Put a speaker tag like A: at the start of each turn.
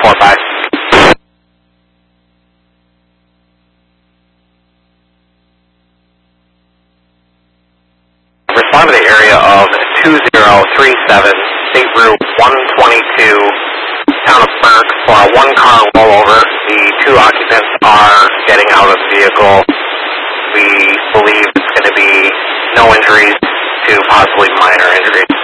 A: 4-5. Respond to the area of 2037 State Route 122, town of Burke, for a one-car rollover. The 2 occupants are getting out of the vehicle. We believe it's going to be no injuries to possibly minor injuries.